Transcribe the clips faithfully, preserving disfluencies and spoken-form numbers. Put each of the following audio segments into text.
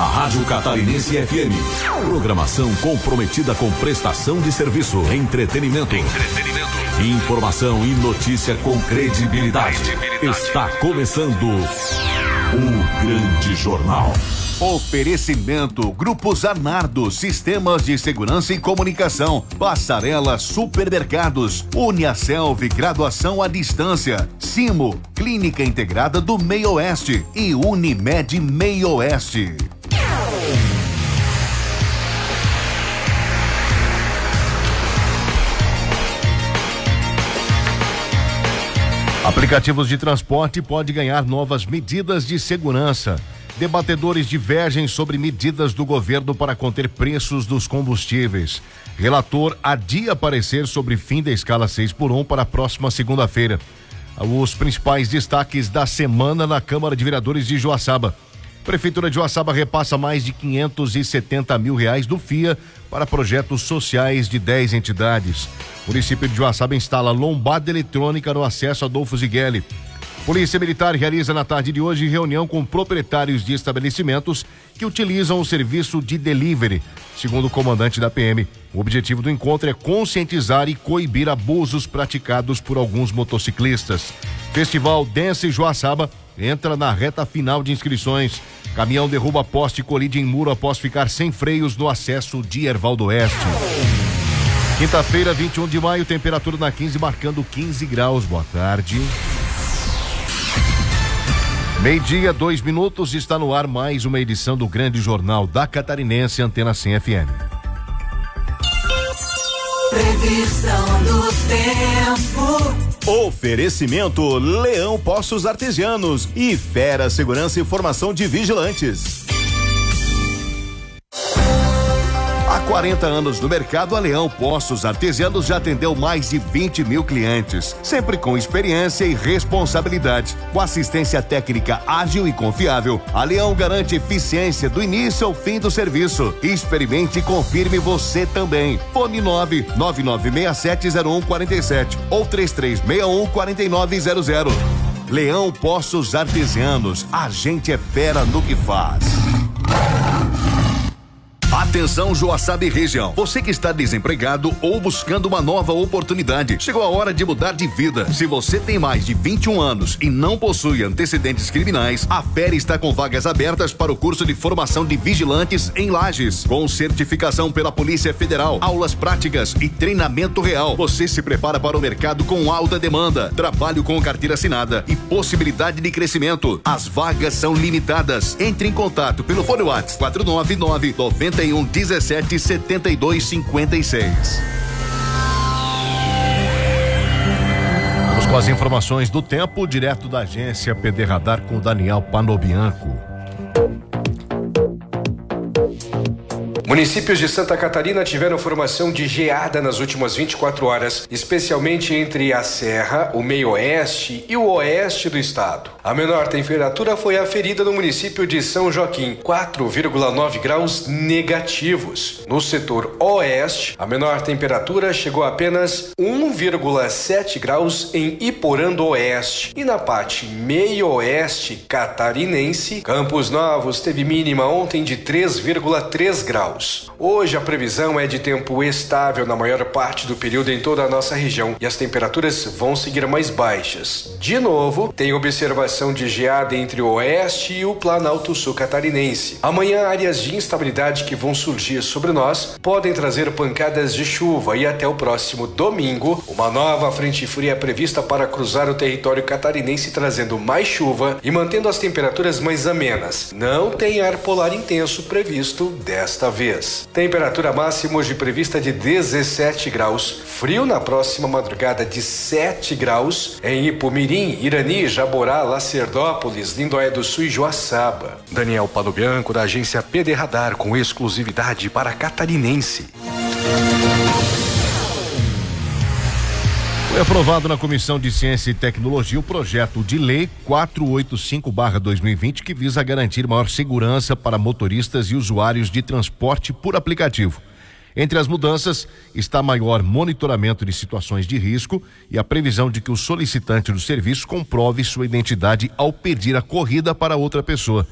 Rádio Catarinense F M. Programação comprometida com prestação de serviço, entretenimento, entretenimento, informação e notícia com credibilidade. credibilidade. Está começando o Grande Jornal. Oferecimento Grupo Zanardo, Sistemas de Segurança e Comunicação, Passarela Supermercados, Uniaselv, Graduação à Distância, Simo, Clínica Integrada do Meio Oeste e Unimed Meio Oeste. Aplicativos de transporte podem ganhar novas medidas de segurança. Debatedores divergem sobre medidas do governo para conter preços dos combustíveis. Relator adia parecer sobre fim da escala seis por um para a próxima segunda-feira. Os principais destaques da semana na Câmara de Vereadores de Joaçaba. Prefeitura de Joaçaba repassa mais de quinhentos e setenta mil reais do F I A para projetos sociais de dez entidades. O município de Joaçaba instala lombada eletrônica no acesso Adolfo Zigueli. Polícia Militar realiza na tarde de hoje reunião com proprietários de estabelecimentos que utilizam o serviço de delivery. Segundo o comandante da P M, o objetivo do encontro é conscientizar e coibir abusos praticados por alguns motociclistas. Festival Dance Joaçaba entra na reta final de inscrições. Caminhão derruba poste e colide em muro após ficar sem freios no acesso de Erval do Oeste. Quinta-feira, vinte e um de maio, temperatura na quinze marcando quinze graus. Boa tarde. Meio-dia, dois minutos, está no ar mais uma edição do Grande Jornal da Catarinense, Antena cem F M. Previsão do tempo. Oferecimento Leão Poços Artesianos e Fera Segurança e Formação de Vigilantes. Há quarenta anos no mercado, a Leão Poços Artesianos já atendeu mais de vinte mil clientes, sempre com experiência e responsabilidade. Com assistência técnica ágil e confiável, a Leão garante eficiência do início ao fim do serviço. Experimente e confirme você também. Fone nove nove nove seis sete zero um quatro sete ou três três seis um quatro nove zero zero. Leão Poços Artesianos, a gente é fera no que faz. Atenção, Joaçaba e região. Você que está desempregado ou buscando uma nova oportunidade, chegou a hora de mudar de vida. Se você tem mais de vinte e um anos e não possui antecedentes criminais, a F E R está com vagas abertas para o curso de formação de vigilantes em Lages, com certificação pela Polícia Federal, aulas práticas e treinamento real. Você se prepara para o mercado com alta demanda, trabalho com carteira assinada e possibilidade de crescimento. As vagas são limitadas. Entre em contato pelo fone WhatsApp quatro nove nove nove um dezessete setenta e dois cinquenta e seis. Vamos com as informações do tempo, direto da agência P D Radar com Daniel Panobianco. Municípios de Santa Catarina tiveram formação de geada nas últimas vinte e quatro horas, especialmente entre a Serra, o Meio Oeste e o Oeste do estado. A menor temperatura foi aferida no município de São Joaquim, quatro vírgula nove graus negativos. No setor Oeste, a menor temperatura chegou a apenas um vírgula sete graus em Iporã do Oeste. E na parte Meio Oeste catarinense, Campos Novos teve mínima ontem de três vírgula três graus. Hoje a previsão é de tempo estável na maior parte do período em toda a nossa região e as temperaturas vão seguir mais baixas. De novo, tem observação de geada entre o oeste e o Planalto Sul catarinense. Amanhã, áreas de instabilidade que vão surgir sobre nós podem trazer pancadas de chuva e até o próximo domingo, uma nova frente fria é prevista para cruzar o território catarinense trazendo mais chuva e mantendo as temperaturas mais amenas. Não tem ar polar intenso previsto desta vez. Temperatura máxima hoje prevista de dezessete graus. Frio na próxima madrugada de sete graus em Ipumirim, Irani, Jaborá, Lacerdópolis, Lindóia do Sul e Joaçaba. Daniel Panobianco, da agência P D Radar, com exclusividade para catarinense. Foi aprovado na Comissão de Ciência e Tecnologia o projeto de lei quatrocentos e oitenta e cinco barra dois mil e vinte que visa garantir maior segurança para motoristas e usuários de transporte por aplicativo. Entre as mudanças está maior monitoramento de situações de risco e a previsão de que o solicitante do serviço comprove sua identidade ao pedir a corrida para outra pessoa.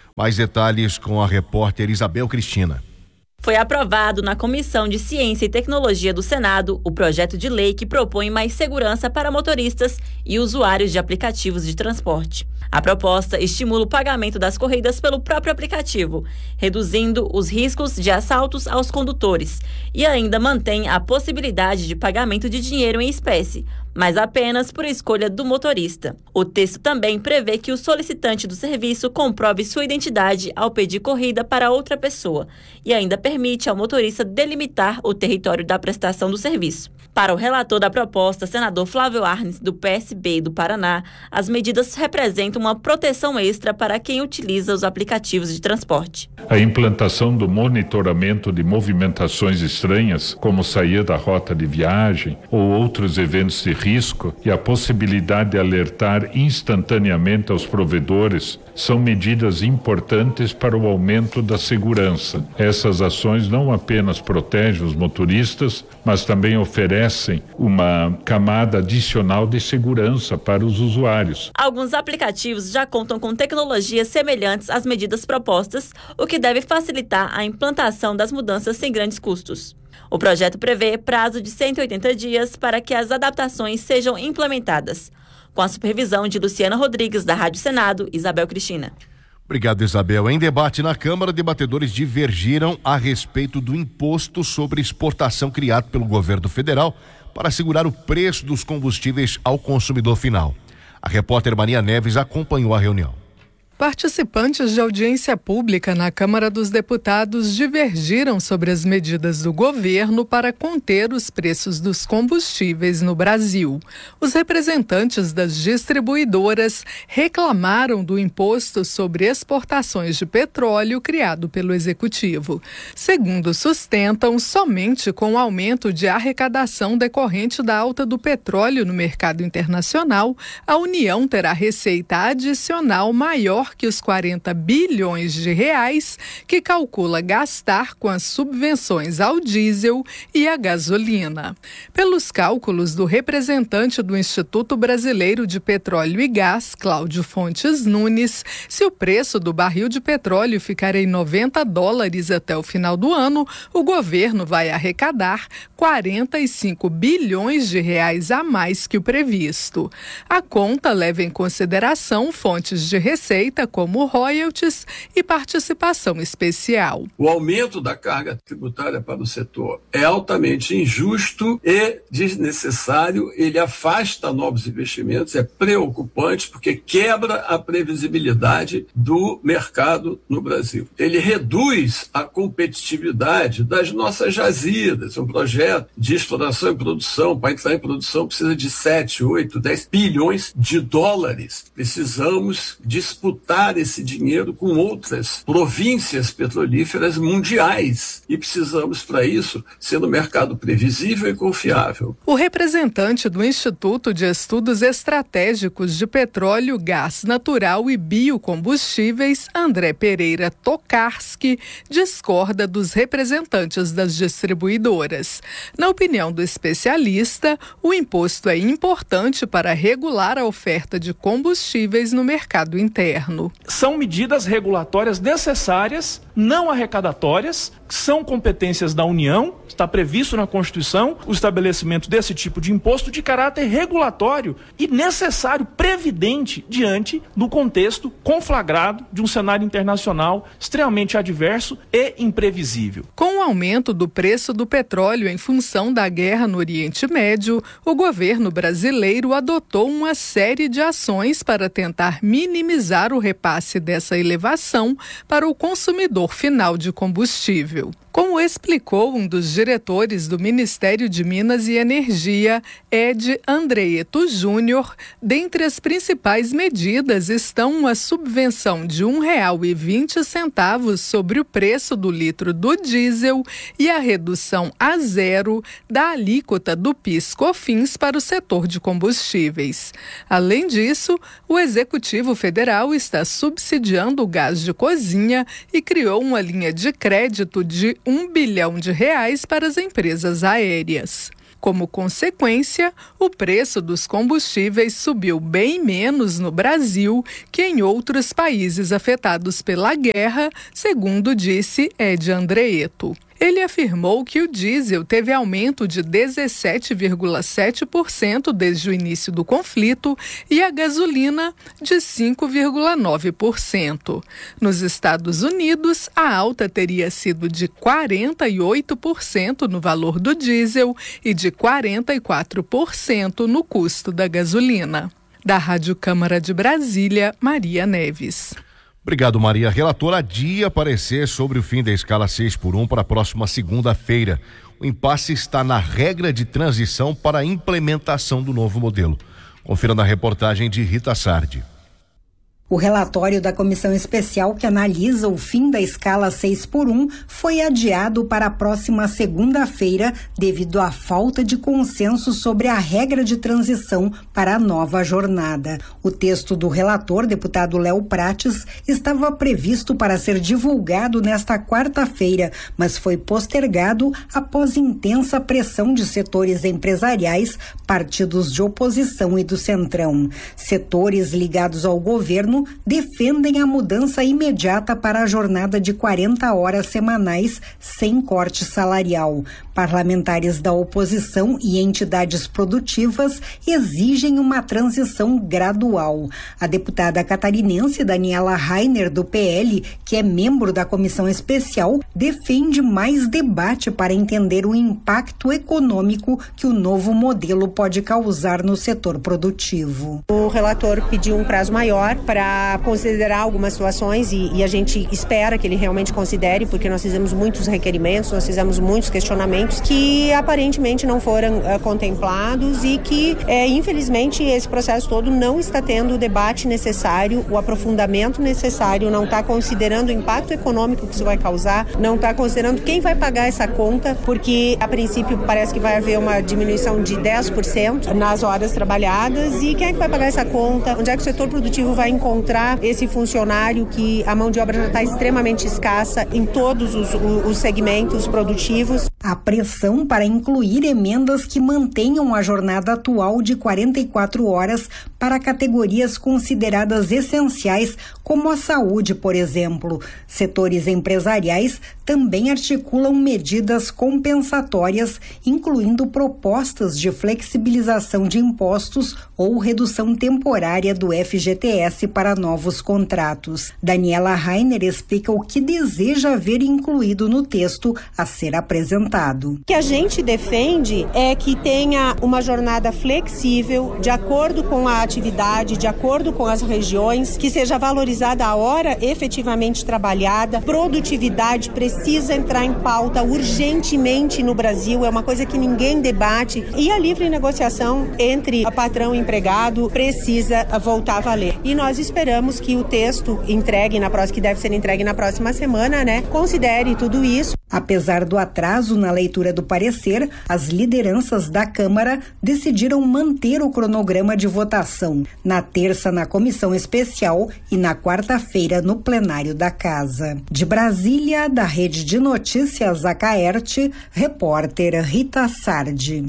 Mais detalhes com a repórter Isabel Cristina. Foi aprovado na Comissão de Ciência e Tecnologia do Senado o projeto de lei que propõe mais segurança para motoristas e usuários de aplicativos de transporte. A proposta estimula o pagamento das corridas pelo próprio aplicativo, reduzindo os riscos de assaltos aos condutores, e ainda mantém a possibilidade de pagamento de dinheiro em espécie, mas apenas por escolha do motorista. O texto também prevê que o solicitante do serviço comprove sua identidade ao pedir corrida para outra pessoa e ainda permite ao motorista delimitar o território da prestação do serviço. Para o relator da proposta, senador Flávio Arnes, do P S B do Paraná, as medidas representam uma proteção extra para quem utiliza os aplicativos de transporte. A implantação do monitoramento de movimentações estranhas, como sair da rota de viagem ou outros eventos de risco, e a possibilidade de alertar instantaneamente aos provedores são medidas importantes para o aumento da segurança. Essas ações não apenas protegem os motoristas, mas também oferecem uma camada adicional de segurança para os usuários. Alguns aplicativos já contam com tecnologias semelhantes às medidas propostas, o que deve facilitar a implantação das mudanças sem grandes custos. O projeto prevê prazo de cento e oitenta dias para que as adaptações sejam implementadas. Com a supervisão de Luciana Rodrigues, da Rádio Senado, Isabel Cristina. Obrigado, Isabel. Em debate na Câmara, debatedores divergiram a respeito do imposto sobre exportação criado pelo governo federal para segurar o preço dos combustíveis ao consumidor final. A repórter Maria Neves acompanhou a reunião. Participantes de audiência pública na Câmara dos Deputados divergiram sobre as medidas do governo para conter os preços dos combustíveis no Brasil. Os representantes das distribuidoras reclamaram do imposto sobre exportações de petróleo criado pelo Executivo. Segundo sustentam, somente com o aumento de arrecadação decorrente da alta do petróleo no mercado internacional, a União terá receita adicional maior que os quarenta bilhões de reais que calcula gastar com as subvenções ao diesel e à gasolina. Pelos cálculos do representante do Instituto Brasileiro de Petróleo e Gás, Cláudio Fontes Nunes, se o preço do barril de petróleo ficar em noventa dólares até o final do ano, o governo vai arrecadar quarenta e cinco bilhões de reais a mais que o previsto. A conta leva em consideração fontes de receita como royalties e participação especial. O aumento da carga tributária para o setor é altamente injusto e desnecessário, ele afasta novos investimentos, é preocupante porque quebra a previsibilidade do mercado no Brasil. Ele reduz a competitividade das nossas jazidas, um projeto de exploração e produção, para entrar em produção precisa de sete, oito, dez bilhões de dólares. Precisamos disputar esse dinheiro com outras províncias petrolíferas mundiais e precisamos, para isso, ser um mercado previsível e confiável. O representante do Instituto de Estudos Estratégicos de Petróleo, Gás Natural e Biocombustíveis, André Pereira Tokarski, discorda dos representantes das distribuidoras. Na opinião do especialista, o imposto é importante para regular a oferta de combustíveis no mercado interno. São medidas regulatórias necessárias, não arrecadatórias, que são competências da União. Está previsto na Constituição o estabelecimento desse tipo de imposto de caráter regulatório e necessário, previdente, diante do contexto conflagrado de um cenário internacional extremamente adverso e imprevisível. Com o aumento do preço do petróleo em função da guerra no Oriente Médio, o governo brasileiro adotou uma série de ações para tentar minimizar o repasse dessa elevação para o consumidor final de combustível. Como explicou um dos diretores do Ministério de Minas e Energia, Ed Andreeto Júnior, dentre as principais medidas estão uma subvenção de um real e vinte centavos sobre o preço do litro do diesel e a redução a zero da alíquota do PIS/COFINS para o setor de combustíveis. Além disso, o Executivo Federal está subsidiando o gás de cozinha e criou uma linha de crédito de um bilhão de reais para as empresas aéreas. Como consequência, o preço dos combustíveis subiu bem menos no Brasil que em outros países afetados pela guerra, segundo disse Ed Andreetto. Ele afirmou que o diesel teve aumento de dezessete vírgula sete por cento desde o início do conflito e a gasolina de cinco vírgula nove por cento. Nos Estados Unidos, a alta teria sido de quarenta e oito por cento no valor do diesel e de quarenta e quatro por cento no custo da gasolina. Da Rádio Câmara de Brasília, Maria Neves. Obrigado, Maria. Relator adia parecer sobre o fim da escala seis por um para a próxima segunda-feira. O impasse está na regra de transição para a implementação do novo modelo. Confira na reportagem de Rita Sardi. O relatório da comissão especial que analisa o fim da escala seis por um foi adiado para a próxima segunda-feira devido à falta de consenso sobre a regra de transição para a nova jornada. O texto do relator, deputado Léo Prates, estava previsto para ser divulgado nesta quarta-feira, mas foi postergado após intensa pressão de setores empresariais, partidos de oposição e do Centrão. Setores ligados ao governo defendem a mudança imediata para a jornada de quarenta horas semanais sem corte salarial. Parlamentares da oposição e entidades produtivas exigem uma transição gradual. A deputada catarinense Daniela Rainer, do P L, que é membro da comissão especial, defende mais debate para entender o impacto econômico que o novo modelo pode causar no setor produtivo. O relator pediu um prazo maior para considerar algumas situações e, e a gente espera que ele realmente considere, porque nós fizemos muitos requerimentos, nós fizemos muitos questionamentos que aparentemente não foram uh, contemplados e que, é, infelizmente, esse processo todo não está tendo o debate necessário, o aprofundamento necessário, não está considerando o impacto econômico que isso vai causar, não está considerando quem vai pagar essa conta, porque a princípio parece que vai haver uma diminuição de dez por cento nas horas trabalhadas e quem é que vai pagar essa conta? Onde é que o setor produtivo vai encontrar esse funcionário que a mão de obra já está extremamente escassa em todos os, os segmentos produtivos? A pressão para incluir emendas que mantenham a jornada atual de quarenta e quatro horas para categorias consideradas essenciais, como a saúde, por exemplo. Setores empresariais também articulam medidas compensatórias, incluindo propostas de flexibilização de impostos ou redução temporária do F G T S para novos contratos. Daniela Rainer explica o que deseja ver incluído no texto a ser apresentado. O que a gente defende é que tenha uma jornada flexível, de acordo com a atividade, de acordo com as regiões, que seja valorizada a hora efetivamente trabalhada. Produtividade precisa entrar em pauta urgentemente no Brasil, é uma coisa que ninguém debate. E a livre negociação entre a patrão e empregado precisa voltar a valer. E nós esperamos que o texto entregue na próxima, que deve ser entregue na próxima semana, né, considere tudo isso. Apesar do atraso na leitura do parecer, as lideranças da Câmara decidiram manter o cronograma de votação, na terça na comissão especial e na quarta-feira no plenário da Casa. De Brasília, da Rede de Notícias Acaerte, repórter Rita Sardi.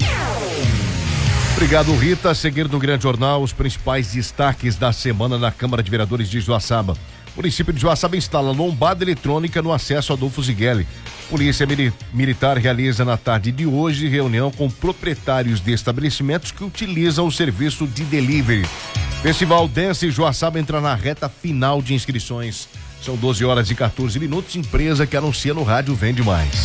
Obrigado, Rita. A seguir no Grande Jornal, os principais destaques da semana na Câmara de Vereadores de Joaçaba. O município de Joaçaba instala lombada eletrônica no acesso a Adolfo Zigueli. Polícia Mili- Militar realiza na tarde de hoje reunião com proprietários de estabelecimentos que utilizam o serviço de delivery. Festival Dance Joaçaba entra na reta final de inscrições. São doze horas e quatorze minutos. Empresa que anuncia no rádio vende mais.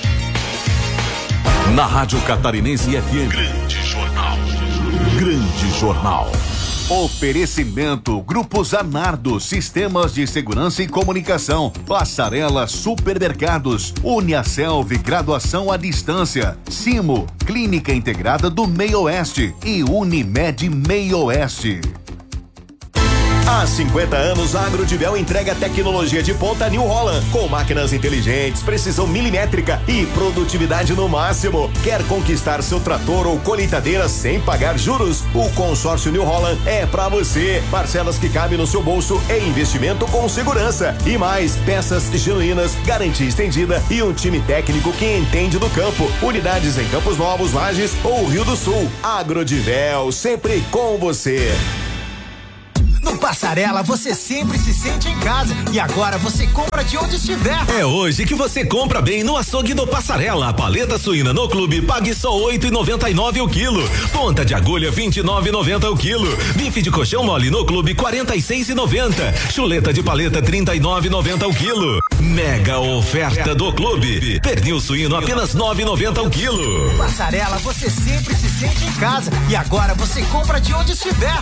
Na Rádio Catarinense F M. Grande Jornal. Grande Jornal. Oferecimento Grupo Zanardo, Sistemas de Segurança e Comunicação, Passarela Supermercados, Uniaselv, Graduação à Distância, Simo, Clínica Integrada do Meio Oeste e Unimed Meio Oeste. Há cinquenta anos, a Agrodivel entrega tecnologia de ponta New Holland, com máquinas inteligentes, precisão milimétrica e produtividade no máximo. Quer conquistar seu trator ou colheitadeira sem pagar juros? O consórcio New Holland é pra você. Parcelas que cabem no seu bolso e investimento com segurança. E mais, peças genuínas, garantia estendida e um time técnico que entende do campo. Unidades em Campos Novos, Lages ou Rio do Sul. Agrodivel, sempre com você. No Passarela você sempre se sente em casa e agora você compra de onde estiver. É hoje que você compra bem no açougue do Passarela. Paleta suína no clube, pague só oito e noventa e nove o quilo. Ponta de agulha vinte e nove e noventa o quilo. Bife de colchão mole no clube quarenta e seis e noventa. Chuleta de paleta trinta e nove e noventa o quilo. Mega oferta do clube. Pernil suíno apenas nove e noventa o quilo. Passarela você sempre se sente em casa e agora você compra de onde estiver.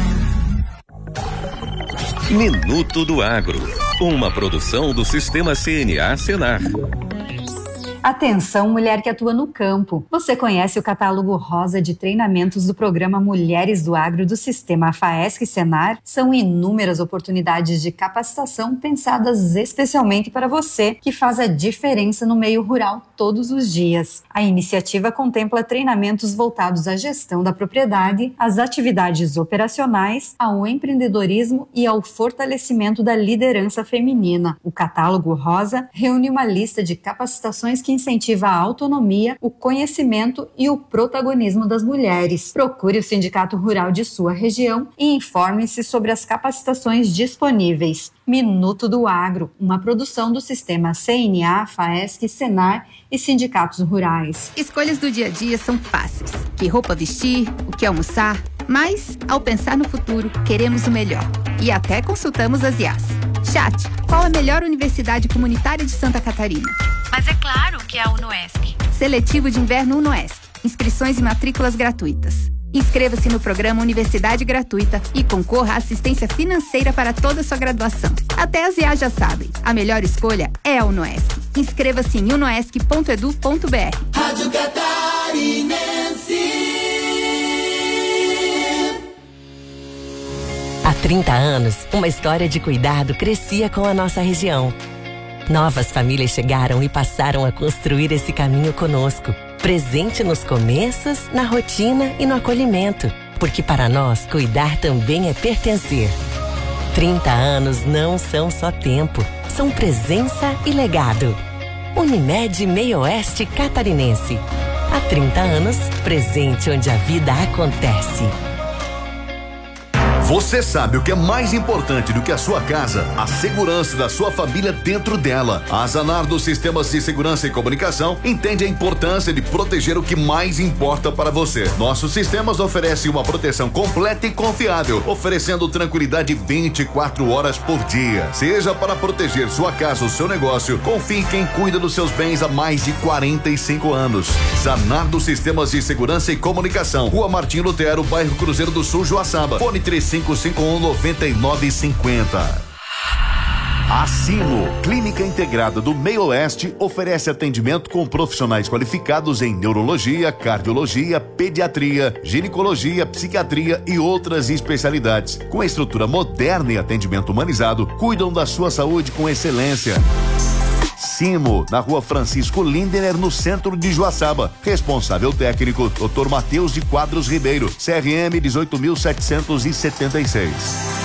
Minuto do Agro, uma produção do Sistema C N A Senar. Atenção, mulher que atua no campo. Você conhece o catálogo rosa de treinamentos do programa Mulheres do Agro do Sistema FAESC Senar? São inúmeras oportunidades de capacitação pensadas especialmente para você, que faz a diferença no meio rural todos os dias. A iniciativa contempla treinamentos voltados à gestão da propriedade, às atividades operacionais, ao empreendedorismo e ao fortalecimento da liderança feminina. O catálogo rosa reúne uma lista de capacitações que incentiva a autonomia, o conhecimento e o protagonismo das mulheres. Procure o Sindicato Rural de sua região e informe-se sobre as capacitações disponíveis. Minuto do Agro, uma produção do Sistema C N A, FAESC, Senar e sindicatos rurais. Escolhas do dia a dia são fáceis. Que roupa vestir, o que almoçar, mas, ao pensar no futuro, queremos o melhor. E até consultamos as I As. Chat, qual a melhor universidade comunitária de Santa Catarina? Mas é claro que é a UNOESC. Seletivo de Inverno UNOESC. Inscrições e matrículas gratuitas. Inscreva-se no programa Universidade Gratuita e concorra à assistência financeira para toda a sua graduação. Até as I As já sabem, a melhor escolha é a UNOESC. Inscreva-se em unoesc ponto edu ponto br. Rádio Catarinense. Há trinta anos, uma história de cuidado crescia com a nossa região. Novas famílias chegaram e passaram a construir esse caminho conosco, presente nos começos, na rotina e no acolhimento, porque para nós cuidar também é pertencer. trinta anos não são só tempo, são presença e legado. Unimed Meio Oeste Catarinense. Há trinta anos, presente onde a vida acontece. Você sabe o que é mais importante do que a sua casa? A segurança da sua família dentro dela. A Zanardo Sistemas de Segurança e Comunicação entende a importância de proteger o que mais importa para você. Nossos sistemas oferecem uma proteção completa e confiável, oferecendo tranquilidade vinte e quatro horas por dia. Seja para proteger sua casa ou seu negócio, confie em quem cuida dos seus bens há mais de quarenta e cinco anos. Zanardo Sistemas de Segurança e Comunicação, Rua Martim Lutero, bairro Cruzeiro do Sul, Joaçaba. Fone três cinco cinco um nove nove cinco zero. A Sino, Clínica Integrada do Meio Oeste, oferece atendimento com profissionais qualificados em neurologia, cardiologia, pediatria, ginecologia, psiquiatria e outras especialidades. Com estrutura moderna e atendimento humanizado, cuidam da sua saúde com excelência. Simo, na Rua Francisco Lindener, no centro de Joaçaba. Responsável técnico, doutor Matheus de Quadros Ribeiro, C R M dezoito mil setecentos e setenta e seis.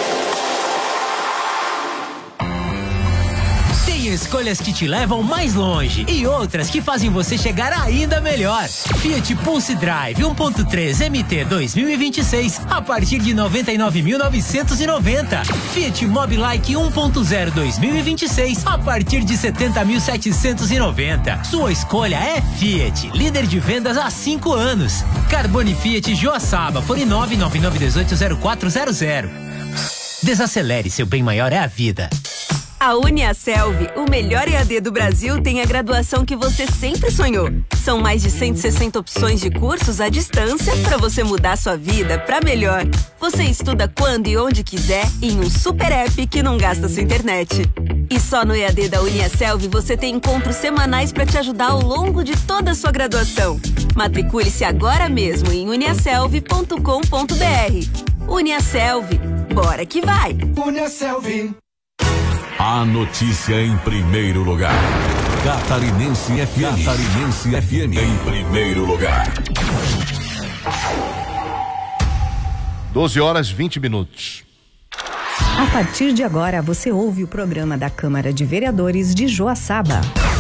Escolhas que te levam mais longe e outras que fazem você chegar ainda melhor. Fiat Pulse Drive um ponto três M T dois mil e vinte e seis a partir de noventa e nove mil novecentos e noventa. Fiat Mobilike um ponto zero dois mil e vinte e seis a partir de setenta mil setecentos e noventa. Sua escolha é Fiat, líder de vendas há cinco anos. Carbone Fiat Joaçaba, fone nove nove nove um oito zero quatro zero zero. Desacelere, seu bem maior é a vida. A Uniaselv, o melhor E A D do Brasil, tem a graduação que você sempre sonhou. São mais de cento e sessenta opções de cursos à distância para você mudar sua vida para melhor. Você estuda quando e onde quiser em um super app que não gasta sua internet. E só no E A D da Uniaselv você tem encontros semanais para te ajudar ao longo de toda a sua graduação. Matricule-se agora mesmo em uniaselv ponto com ponto br. Uniaselv, Bora que vai! Uniaselv. A notícia em primeiro lugar. Catarinense F M. Catarinense F M em primeiro lugar. doze horas e vinte minutos. A partir de agora, você ouve o programa da Câmara de Vereadores de Joaçaba.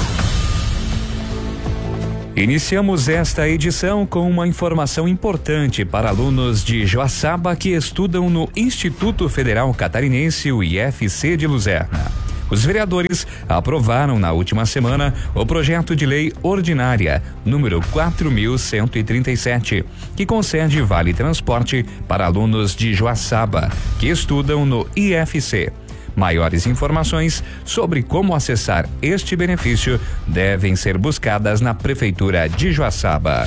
Iniciamos esta edição com uma informação importante para alunos de Joaçaba que estudam no Instituto Federal Catarinense, o I F C de Luzerna. Os vereadores aprovaram na última semana o projeto de lei ordinária número quatro mil cento e trinta e sete, que concede vale transporte para alunos de Joaçaba que estudam no I F C. Maiores informações sobre como acessar este benefício devem ser buscadas na Prefeitura de Joaçaba.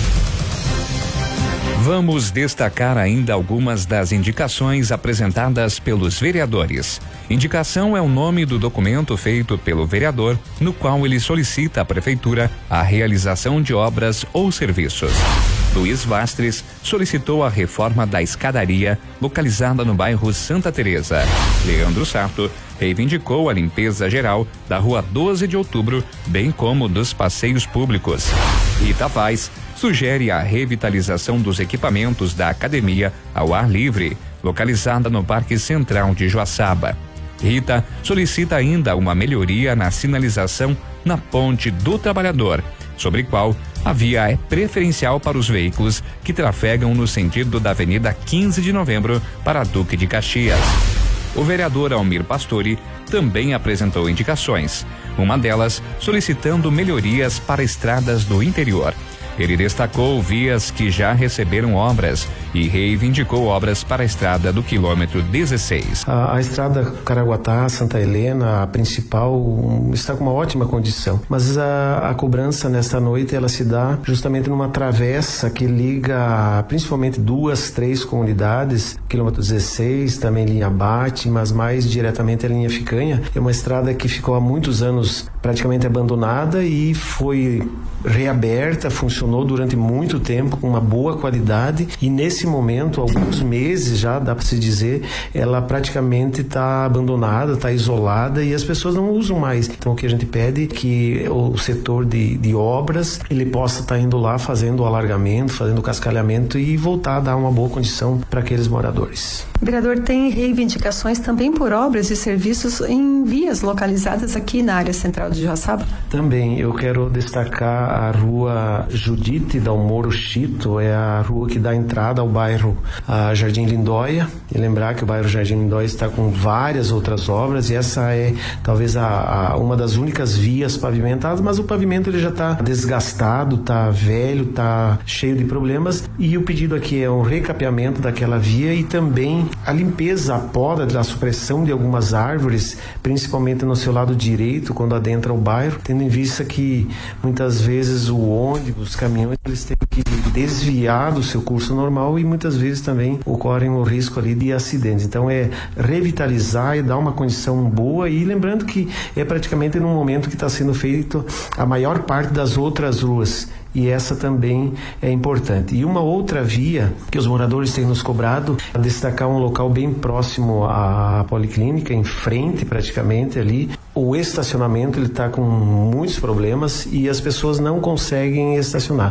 Vamos destacar ainda algumas das indicações apresentadas pelos vereadores. Indicação é o nome do documento feito pelo vereador, no qual ele solicita à Prefeitura a realização de obras ou serviços. Luiz Vastres solicitou a reforma da escadaria localizada no bairro Santa Teresa. Leandro Sato reivindicou a limpeza geral da rua doze de outubro, bem como dos passeios públicos. Rita Paz sugere a revitalização dos equipamentos da academia ao ar livre, localizada no Parque Central de Joaçaba. Rita solicita ainda uma melhoria na sinalização na Ponte do Trabalhador, sobre qual a via é preferencial para os veículos que trafegam no sentido da Avenida quinze de Novembro para Duque de Caxias. O vereador Almir Pastore também apresentou indicações, uma delas solicitando melhorias para estradas do interior. Ele destacou vias que já receberam obras e reivindicou obras para a estrada do quilômetro dezesseis. A, a estrada Caraguatá, Santa Helena, a principal, um, está com uma ótima condição, mas a, a cobrança nesta noite ela se dá justamente numa travessa que liga principalmente duas, três comunidades, quilômetro dezesseis, também linha Bate, mas mais diretamente a linha Ficanha. É uma estrada que ficou há muitos anos praticamente abandonada e foi reaberta, funcionou durante muito tempo com uma boa qualidade e nesse momento, alguns meses já, dá para se dizer, ela praticamente está abandonada, está isolada e as pessoas não usam mais. Então o que a gente pede é que o setor de, de obras, ele possa estar tá indo lá fazendo o alargamento, fazendo o cascalhamento e voltar a dar uma boa condição para aqueles moradores. O vereador tem reivindicações também por obras e serviços em vias localizadas aqui na área central de Joaçaba? Também, eu quero destacar a rua Judite Dalmoro Chito, é a rua que dá entrada ao bairro a Jardim Lindóia, e lembrar que o bairro Jardim Lindóia está com várias outras obras e essa é talvez a, a uma das únicas vias pavimentadas, mas o pavimento ele já está desgastado, está velho, está cheio de problemas e o pedido aqui é um recapeamento daquela via e também a limpeza, a poda, a supressão de algumas árvores, principalmente no seu lado direito, quando adentra o bairro, tendo em vista que muitas vezes o ônibus, os caminhões, eles têm que desviar do seu curso normal e muitas vezes também ocorrem o risco ali de acidentes. Então é revitalizar e dar uma condição boa e lembrando que é praticamente no momento que está sendo feito a maior parte das outras ruas. E essa também é importante. E uma outra via que os moradores têm nos cobrado é destacar um local bem próximo à policlínica, em frente praticamente ali. O estacionamento ele está com muitos problemas e as pessoas não conseguem estacionar.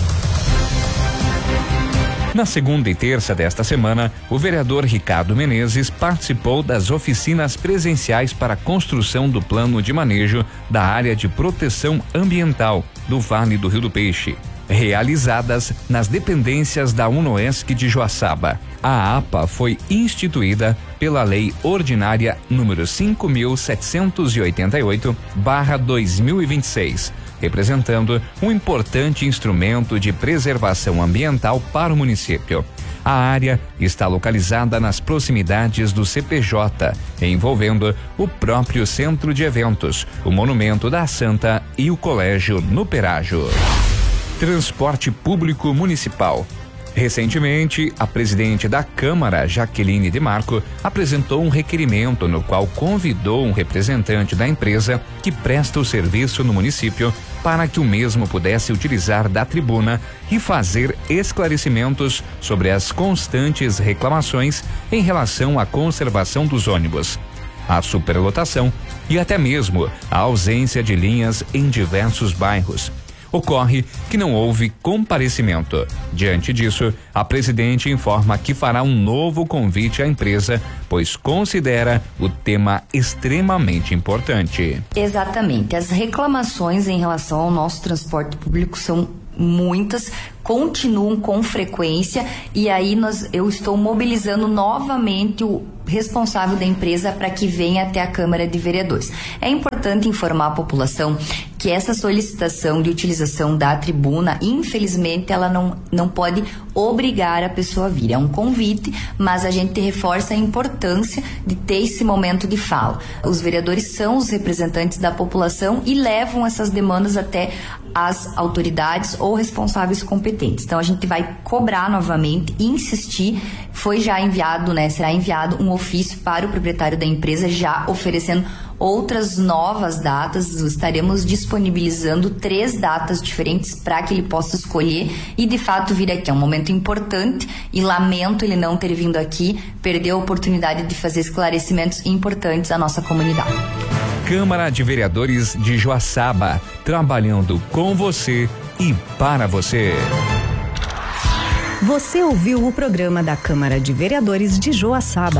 Na segunda e terça desta semana, o vereador Ricardo Menezes participou das oficinas presenciais para a construção do plano de manejo da área de proteção ambiental do Vale do Rio do Peixe, realizadas nas dependências da UNOESC de Joaçaba. A APA foi instituída pela Lei Ordinária número cinco mil setecentos e oitenta e oito barra dois mil e vinte e seis, representando um importante instrumento de preservação ambiental para o município. A área está localizada nas proximidades do C P J, envolvendo o próprio centro de eventos, o Monumento da Santa e o Colégio no Perágio. Transporte público municipal. Recentemente, a presidente da Câmara, Jaqueline de Marco, apresentou um requerimento no qual convidou um representante da empresa que presta o serviço no município para que o mesmo pudesse utilizar da tribuna e fazer esclarecimentos sobre as constantes reclamações em relação à conservação dos ônibus, a superlotação e até mesmo a ausência de linhas em diversos bairros. Ocorre que não houve comparecimento. Diante disso, a presidente informa que fará um novo convite à empresa, pois considera o tema extremamente importante. Exatamente. As reclamações em relação ao nosso transporte público são muitas, continuam com frequência, e aí nós, eu estou mobilizando novamente o responsável da empresa para que venha até a Câmara de Vereadores. É importante informar a população que essa solicitação de utilização da tribuna, infelizmente, ela não, não pode obrigar a pessoa a vir. É um convite, mas a gente reforça a importância de ter esse momento de fala. Os vereadores são os representantes da população e levam essas demandas até as autoridades ou responsáveis competentes. Então a gente vai cobrar novamente, insistir. Foi já enviado, né? Será enviado um ofício para o proprietário da empresa, já oferecendo outras novas datas. Estaremos disponibilizando três datas diferentes para que ele possa escolher e de fato vir aqui. É um momento importante e lamento ele não ter vindo aqui, perdeu a oportunidade de fazer esclarecimentos importantes à nossa comunidade. Câmara de Vereadores de Joaçaba, trabalhando com você e para você. Você ouviu o programa da Câmara de Vereadores de Joaçaba.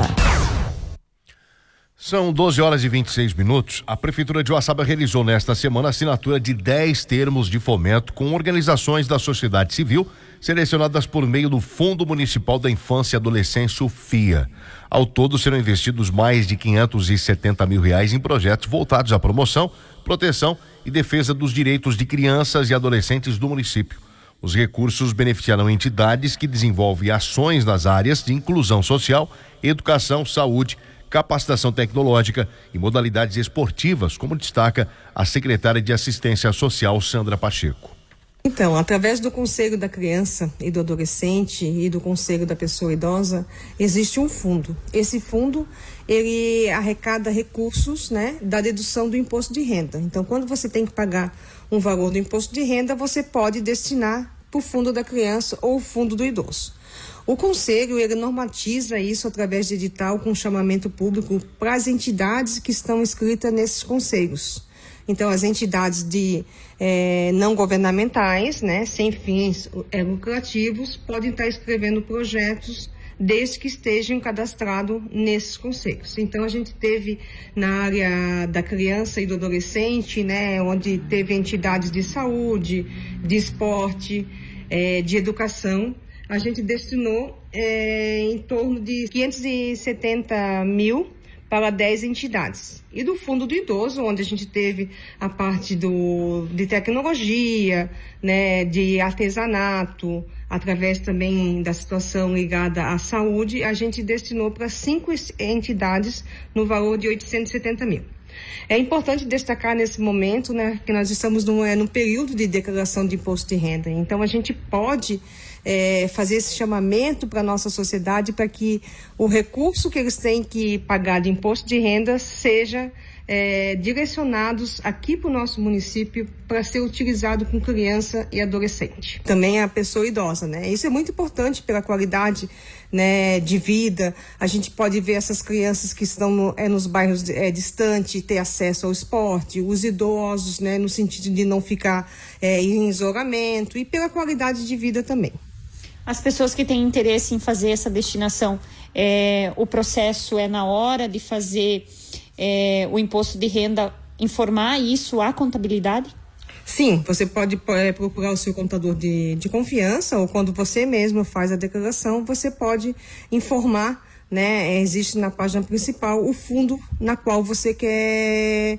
São doze horas e vinte e seis minutos. A Prefeitura de Joaçaba realizou nesta semana a assinatura de dez termos de fomento com organizações da sociedade civil selecionadas por meio do Fundo Municipal da Infância e Adolescência, o F I A. Ao todo serão investidos mais de quinhentos e setenta mil reais em projetos voltados à promoção, proteção e defesa dos direitos de crianças e adolescentes do município. Os recursos beneficiarão entidades que desenvolvem ações nas áreas de inclusão social, educação, saúde, capacitação tecnológica e modalidades esportivas, como destaca a secretária de Assistência Social, Sandra Pacheco. Então, através do Conselho da Criança e do Adolescente e do Conselho da Pessoa Idosa, existe um fundo. Esse fundo, ele arrecada recursos, né, da dedução do imposto de renda. Então, quando você tem que pagar um valor do imposto de renda, você pode destinar para o fundo da criança ou o fundo do idoso. O Conselho, ele normatiza isso através de edital com chamamento público para as entidades que estão inscritas nesses conselhos. Então, as entidades de eh, não governamentais, né, sem fins eh, lucrativos, podem estar escrevendo projetos desde que estejam cadastrados nesses conselhos. Então, a gente teve na área da criança e do adolescente, né, onde teve entidades de saúde, de esporte, eh, de educação. A gente destinou eh, em torno de quinhentos e setenta mil para dez entidades. E do Fundo do Idoso, onde a gente teve a parte do, de tecnologia, né, de artesanato, através também da situação ligada à saúde, a gente destinou para cinco entidades no valor de oitocentos e setenta mil. É importante destacar nesse momento, né, que nós estamos num, é, num período de declaração de imposto de renda. Então, a gente pode é, fazer esse chamamento para a nossa sociedade para que o recurso que eles têm que pagar de imposto de renda seja é, direcionados aqui para o nosso município para ser utilizado com criança e adolescente. Também a pessoa idosa, né? Isso é muito importante pela qualidade, né, de vida. A gente pode ver essas crianças que estão no, é, nos bairros é, distantes, ter acesso ao esporte, os idosos, né, no sentido de não ficar é, em isolamento, e pela qualidade de vida também. As pessoas que têm interesse em fazer essa destinação, é, o processo é na hora de fazer é, o imposto de renda, informar isso à contabilidade? Sim, você pode é, procurar o seu contador de, de confiança, ou quando você mesmo faz a declaração, você pode informar, né? Existe na página principal o fundo na qual você quer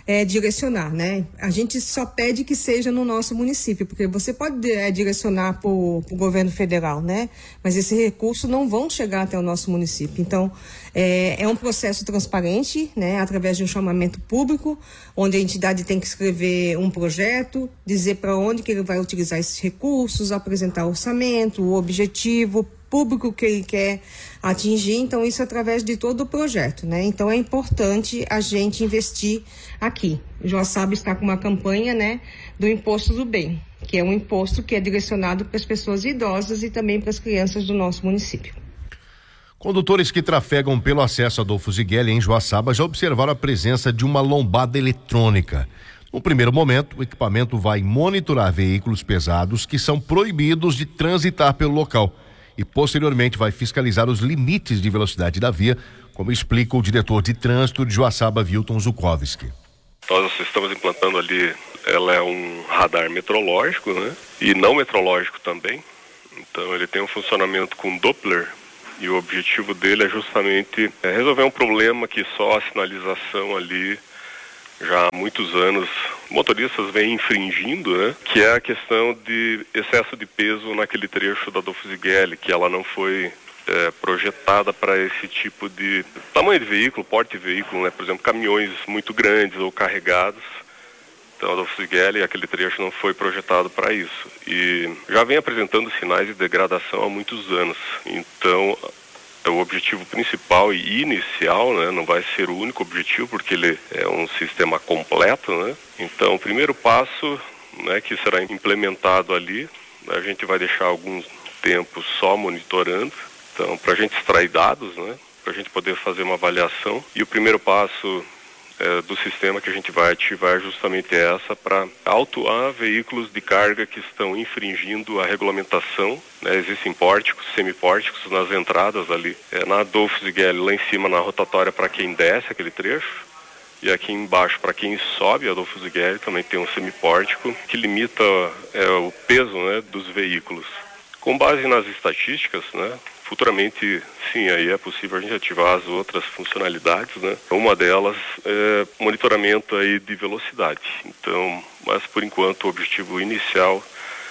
é, direcionar, né? A gente só pede que seja no nosso município, porque você pode é, direcionar para o governo federal, né? Mas esses recursos não vão chegar até o nosso município. Então, é, é um processo transparente, né? Através de um chamamento público, onde a entidade tem que escrever um projeto, dizer para onde que ele vai utilizar esses recursos, apresentar o orçamento, o objetivo, público que ele quer atingir, então isso através de todo o projeto, né? Então é importante a gente investir aqui. O Joaçaba está com uma campanha, né, do Imposto do Bem, que é um imposto que é direcionado para as pessoas idosas e também para as crianças do nosso município. Condutores que trafegam pelo acesso Adolfo Zigueli em Joaçaba já observaram a presença de uma lombada eletrônica. No primeiro momento, o equipamento vai monitorar veículos pesados que são proibidos de transitar pelo local e posteriormente vai fiscalizar os limites de velocidade da via, como explica o diretor de trânsito de Joaçaba, Wilton Zukovski. Nós estamos implantando ali, ela é um radar metrológico, né? E não metrológico também. Então ele tem um funcionamento com Doppler e o objetivo dele é justamente é, resolver um problema que só a sinalização ali já há muitos anos motoristas vêm infringindo, né? Que é a questão de excesso de peso naquele trecho da Adolfo Zigueli, que ela não foi é, projetada para esse tipo de tamanho de veículo, porte de veículo, né? Por exemplo, caminhões muito grandes ou carregados. Então, a Adolfo Zigueli, aquele trecho não foi projetado para isso. E já vem apresentando sinais de degradação há muitos anos. Então, o objetivo principal e inicial, né, não vai ser o único objetivo, porque ele é um sistema completo, né? Então, o primeiro passo, né, que será implementado ali, a gente vai deixar algum tempo só monitorando, então, para a gente extrair dados, né, para a gente poder fazer uma avaliação. E o primeiro passo é, do sistema que a gente vai ativar é justamente essa, para autuar veículos de carga que estão infringindo a regulamentação, né? Existem pórticos, semipórticos nas entradas ali, é, na Adolfo Zigueli, lá em cima na rotatória para quem desce aquele trecho, e aqui embaixo para quem sobe a Adolfo Zigueli também tem um semipórtico que limita é, o peso, né, dos veículos. Com base nas estatísticas, né, futuramente, sim, aí é possível a gente ativar as outras funcionalidades, né? Uma delas é monitoramento aí de velocidade. Então, mas por enquanto o objetivo inicial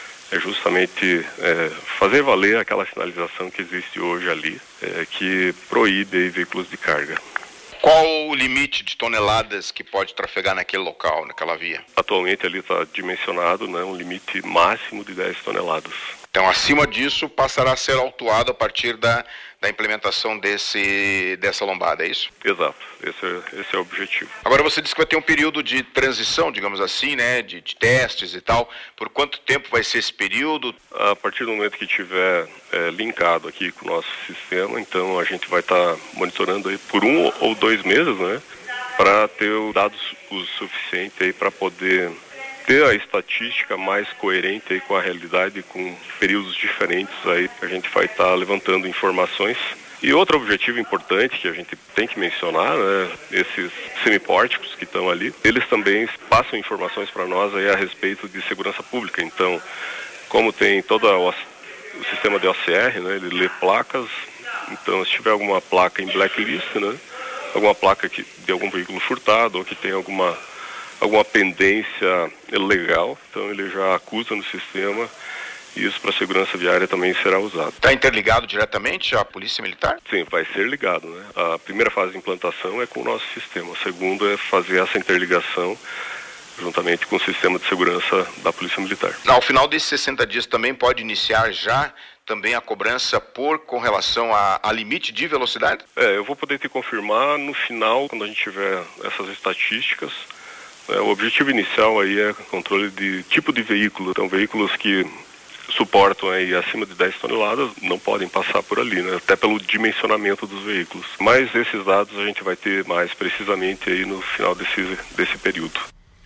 é justamente é, fazer valer aquela sinalização que existe hoje ali, é, que proíbe aí veículos de carga. Qual o limite de toneladas que pode trafegar naquele local, naquela via? Atualmente ali está dimensionado, né, um limite máximo de dez toneladas. Então, acima disso, passará a ser autuado a partir da, da implementação desse, dessa lombada, é isso? Exato, esse é, esse é o objetivo. Agora, você disse que vai ter um período de transição, digamos assim, né, de, de testes e tal. Por quanto tempo vai ser esse período? A partir do momento que tiver é, linkado aqui com o nosso sistema, então a gente vai estar tá monitorando aí por um ou dois meses, né, para ter os dados o suficiente aí para poder ter a estatística mais coerente aí com a realidade, com períodos diferentes aí, a gente vai estar tá levantando informações. E outro objetivo importante que a gente tem que mencionar, né, esses semipórticos que estão ali, eles também passam informações para nós aí a respeito de segurança pública. Então, como tem todo o, o sistema de O C R, né, ele lê placas, então se tiver alguma placa em blacklist, né, alguma placa que, de algum veículo furtado ou que tem alguma alguma pendência legal, então ele já acusa no sistema e isso para a segurança viária também será usado. Está interligado diretamente à Polícia Militar? Sim, vai ser ligado, né? A primeira fase de implantação é com o nosso sistema, a segunda é fazer essa interligação juntamente com o sistema de segurança da Polícia Militar. Ao final desses sessenta dias também pode iniciar já também a cobrança por com relação a, a limite de velocidade? É, eu vou poder te confirmar no final, quando a gente tiver essas estatísticas. É, o objetivo inicial aí é controle de tipo de veículo. Então, veículos que suportam aí acima de dez toneladas não podem passar por ali, né? Até pelo dimensionamento dos veículos. Mas esses dados a gente vai ter mais precisamente aí no final desse, desse período.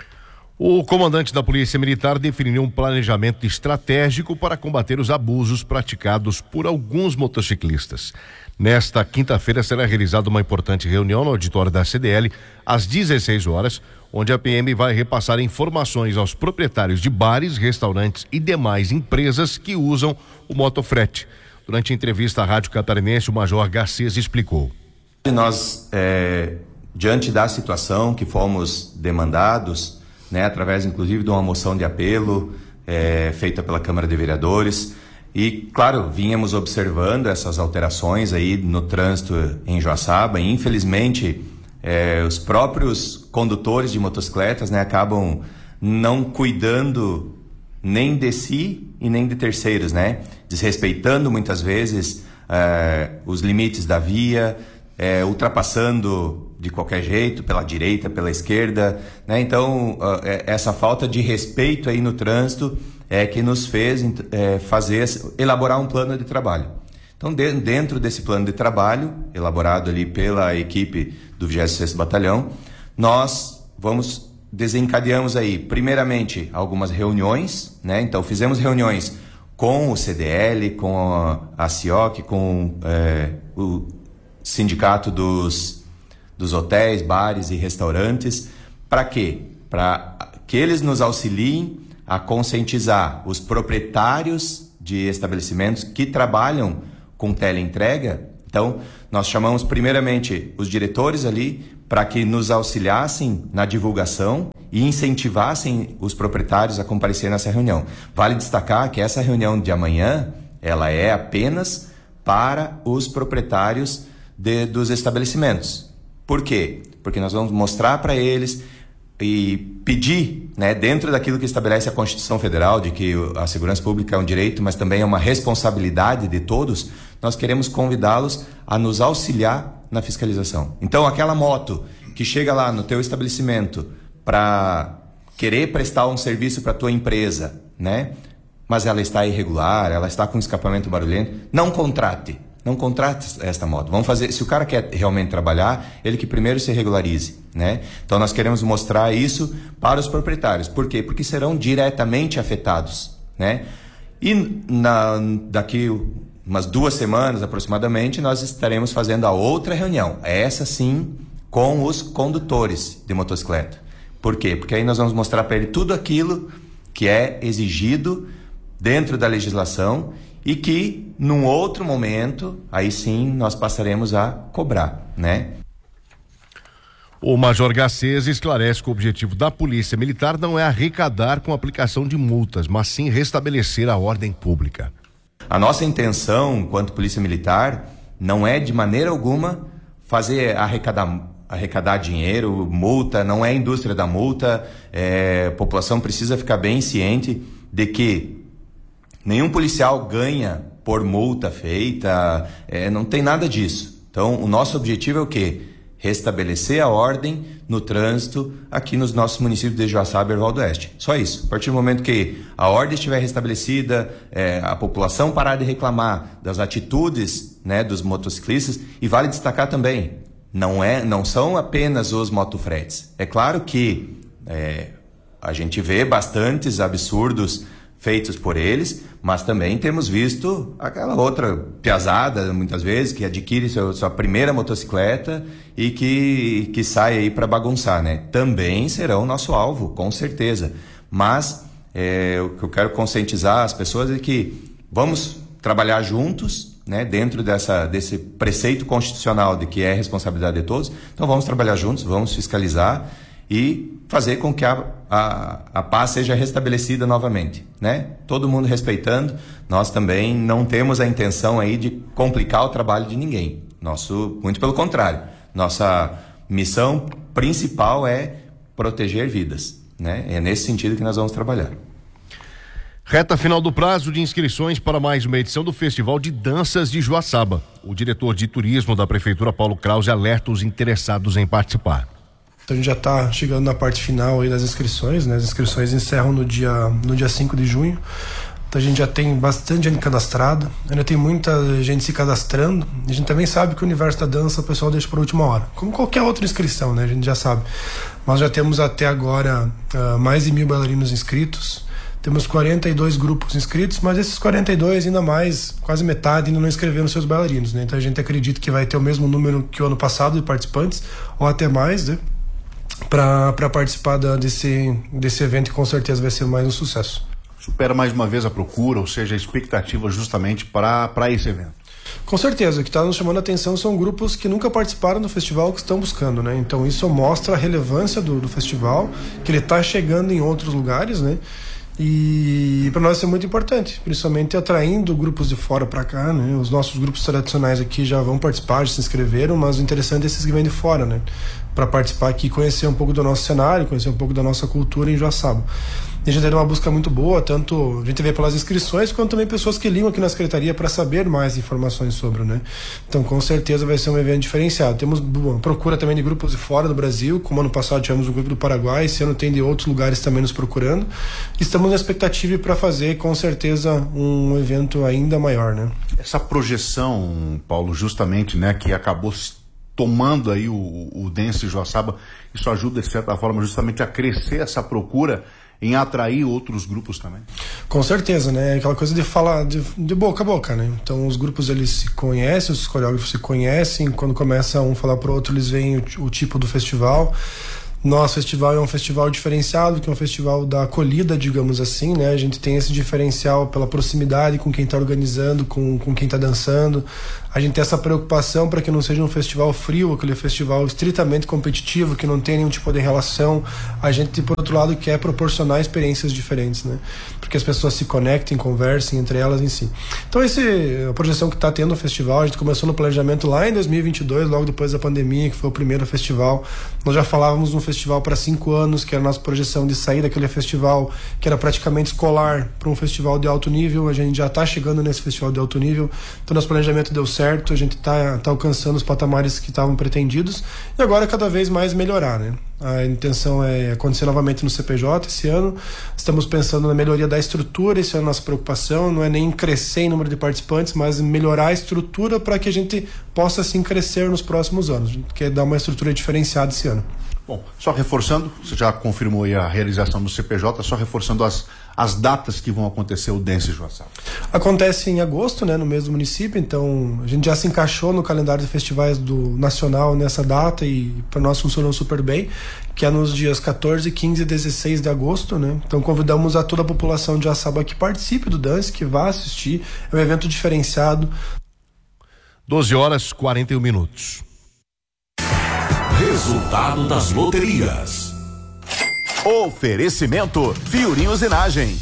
O comandante da Polícia Militar definiu um planejamento estratégico para combater os abusos praticados por alguns motociclistas. Nesta quinta-feira será realizada uma importante reunião no auditório da C D L às dezesseis horas, onde a P M vai repassar informações aos proprietários de bares, restaurantes e demais empresas que usam o motofrete. Durante a entrevista à Rádio Catarinense, o Major Garcês explicou. Nós é, diante da situação que fomos demandados, né, através inclusive de uma moção de apelo é, feita pela Câmara de Vereadores, e claro, vínhamos observando essas alterações aí no trânsito em Joaçaba, e infelizmente é, os próprios condutores de motocicletas, né, acabam não cuidando nem de si e nem de terceiros, né, desrespeitando muitas vezes é, os limites da via, é, ultrapassando de qualquer jeito, pela direita, pela esquerda, né? Então, essa falta de respeito aí no trânsito é que nos fez é, fazer, elaborar um plano de trabalho. Então, de, dentro desse plano de trabalho, elaborado ali pela equipe do vigésimo sexto Batalhão, nós vamos, desencadeamos aí, primeiramente, algumas reuniões, né? Então, fizemos reuniões com o C D L, com a, a C I O C, com é, o Sindicato dos, dos Hotéis, Bares e Restaurantes. Para quê? Para que eles nos auxiliem a conscientizar os proprietários de estabelecimentos que trabalham com teleentrega. Então, nós chamamos primeiramente os diretores ali para que nos auxiliassem na divulgação e incentivassem os proprietários a comparecer nessa reunião. Vale destacar que essa reunião de amanhã, ela é apenas para os proprietários de, dos estabelecimentos. Por quê? Porque nós vamos mostrar para eles e pedir, né, dentro daquilo que estabelece a Constituição Federal, de que a segurança pública é um direito, mas também é uma responsabilidade de todos, nós queremos convidá-los a nos auxiliar na fiscalização. Então, aquela moto que chega lá no teu estabelecimento para querer prestar um serviço para a tua empresa, né, mas ela está irregular, ela está com escapamento barulhento, não contrate. Não contrate esta moto. Vamos fazer, se o cara quer realmente trabalhar, ele que primeiro se regularize, né? Então nós queremos mostrar isso para os proprietários. Por quê? Porque serão diretamente afetados, né? E na, daqui umas duas semanas aproximadamente, nós estaremos fazendo a outra reunião. Essa sim, com os condutores de motocicleta. Por quê? Porque aí nós vamos mostrar para ele tudo aquilo que é exigido dentro da legislação e que, num outro momento, aí sim, nós passaremos a cobrar, né? O Major Garcês esclarece que o objetivo da Polícia Militar não é arrecadar com a aplicação de multas, mas sim restabelecer a ordem pública. A nossa intenção, enquanto Polícia Militar, não é de maneira alguma fazer arrecadar, arrecadar dinheiro, multa, não é a indústria da multa. É, a população precisa ficar bem ciente de que nenhum policial ganha por multa feita, é, não tem nada disso. Então, o nosso objetivo é o quê? Restabelecer a ordem no trânsito aqui nos nossos municípios de Joaçaba e Erval do Oeste. Só isso. A partir do momento que a ordem estiver restabelecida, é, a população parar de reclamar das atitudes, né, dos motociclistas, e vale destacar também, não, é, não são apenas os motofretes. É claro que é, a gente vê bastantes absurdos feitos por eles, mas também temos visto aquela outra piazada, muitas vezes, que adquire seu, sua primeira motocicleta e que, que sai aí para bagunçar, né? Também serão nosso alvo, com certeza. Mas é, o que eu quero conscientizar as pessoas é que vamos trabalhar juntos, né? Dentro dessa, desse preceito constitucional de que é responsabilidade de todos. Então vamos trabalhar juntos, vamos fiscalizar e fazer com que a, a, a paz seja restabelecida novamente, né? Todo mundo respeitando. Nós também não temos a intenção aí de complicar o trabalho de ninguém. Nosso, muito pelo contrário. Nossa missão principal é proteger vidas, né? É nesse sentido que nós vamos trabalhar. Reta final do prazo de inscrições para mais uma edição do Festival de Danças de Joaçaba. O diretor de turismo da Prefeitura, Paulo Krause, alerta os interessados em participar. Então a gente já está chegando na parte final aí das inscrições, né? As inscrições encerram no dia, no dia cinco de junho. Então a gente já tem bastante gente cadastrada, ainda tem muita gente se cadastrando. A gente também sabe que o universo da dança o pessoal deixa para a última hora, como qualquer outra inscrição, né? A gente já sabe. Mas já temos até agora uh, mais de mil bailarinos inscritos. Temos quarenta e dois grupos inscritos, mas esses quarenta e dois, ainda mais, quase metade ainda não inscreveram seus bailarinos, né? Então a gente acredita que vai ter o mesmo número que o ano passado de participantes, ou até mais, né? Para participar da, desse, desse evento, que com certeza vai ser mais um sucesso. Supera mais uma vez a procura, ou seja, a expectativa justamente para esse evento. Com certeza, o que está nos chamando a atenção são grupos que nunca participaram do festival que estão buscando, né? Então isso mostra a relevância do, do festival, que ele está chegando em outros lugares, né? E para nós isso é muito importante, principalmente atraindo grupos de fora para cá, né? Os nossos grupos tradicionais aqui já vão participar, já se inscreveram, mas o interessante é esses que vêm de fora, né? Para participar aqui, conhecer um pouco do nosso cenário, conhecer um pouco da nossa cultura em Joaçaba. E a gente tem uma busca muito boa, tanto a gente vê pelas inscrições, quanto também pessoas que ligam aqui na Secretaria para saber mais informações sobre, né? Então, com certeza vai ser um evento diferenciado. Temos uma procura também de grupos de fora do Brasil, como ano passado tivemos um grupo do Paraguai, esse ano tem de outros lugares também nos procurando. Estamos na expectativa para fazer, com certeza, um evento ainda maior, né? Essa projeção, Paulo, justamente, né, que acabou tomando aí o, o Dance Joaçaba, isso ajuda, de certa forma, justamente a crescer essa procura em atrair outros grupos também. Com certeza, né? Aquela coisa de falar de, de boca a boca, né? Então os grupos eles se conhecem, os coreógrafos se conhecem, quando começa um falar pro outro, eles veem o, o tipo do festival. Nosso festival é um festival diferenciado, que é um festival da acolhida, digamos assim, né? A gente tem esse diferencial pela proximidade com quem está organizando, com, com quem está dançando. A gente tem essa preocupação para que não seja um festival frio, aquele festival estritamente competitivo, que não tem nenhum tipo de relação. A gente, por outro lado, quer proporcionar experiências diferentes, né? Porque as pessoas se conectem, conversem entre elas em si. Então, essa a projeção que está tendo o festival, a gente começou no planejamento lá em dois mil e vinte e dois, logo depois da pandemia, que foi o primeiro festival. Nós já falávamos um festival para cinco anos, que era a nossa projeção de sair daquele festival que era praticamente escolar para um festival de alto nível. A gente já está chegando nesse festival de alto nível, então nosso planejamento deu certo, a gente está tá alcançando os patamares que estavam pretendidos e agora cada vez mais melhorar, né? A intenção é acontecer novamente no C P J esse ano. Estamos pensando na melhoria da estrutura, isso é a nossa preocupação, não é nem crescer em número de participantes, mas melhorar a estrutura para que a gente possa assim crescer nos próximos anos. A gente quer dar uma estrutura diferenciada esse ano. Bom, só reforçando, você já confirmou aí a realização do C P J, só reforçando as, as datas que vão acontecer o Dance Joaçaba. Acontece em agosto, né, no mês do município, então a gente já se encaixou no calendário de festivais do Nacional nessa data e para nós funcionou super bem, que é nos dias quatorze, quinze e dezesseis de agosto, né? Então convidamos a toda a população de Joaçaba que participe do Dance, que vá assistir, é um evento diferenciado. doze horas e quarenta e um minutos. Resultado das loterias. Oferecimento Fiorim Usinagem.